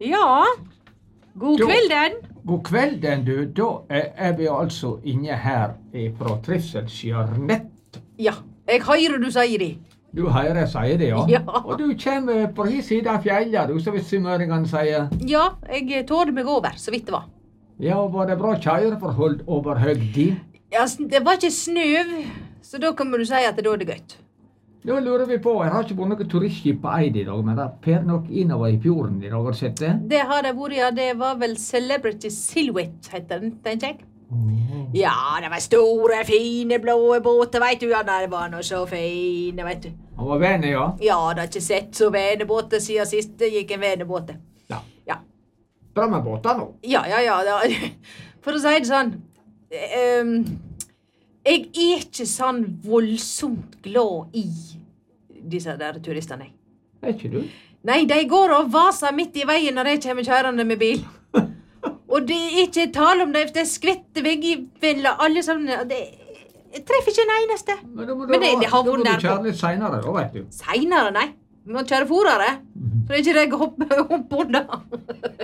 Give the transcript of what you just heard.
Ja, god kvelden. God kvelden, du. Da er vi altså inne her fra Trivselsskya Nett. Ja, jeg hører du sier det. Du hører jeg sier det, ja? Ja. Og du kommer på hin siden av fjellet, du, som sunnmøringene sier. Ja, jeg tårde meg over, så vidt det var. Ja, var det bra kjøreforhold over høgdi? Ja, det var ikke snøv, så da kan du si at da er det gøtt. Da lurer vi på, jeg har ikke vært noe turistskip på Eid i dag, men det fer nok innover i fjorden i dag, har du sett det? Det har det vært, ja. Det var vel Celebrity Silhouette, heter den, tenker jeg. Ja, det var store, fine, blå båter, vet du. Ja, det var noe så fine, vet du. Han var venner, ja? Ja, det har ikke sett så venebåter siden sist det gikk en venebåte. Ja. Ja. Bra med båter nå. Ja. For å si det sånn, jeg er ikke sånn voldsomt glad i disse der turistene. Er ikke du? Nei, de går og vaser midt i veien når jeg kommer kjørende med bil. Og det er ikke tale om det skvetter veggveller, alle sammen. Jeg treffer ikke en eneste. Men da må Men det har vært du nær på. kjøre litt senere, da, vet du. Senere, nei. Vi må kjøre fortere. Så det er ikke det jeg hopper opp under.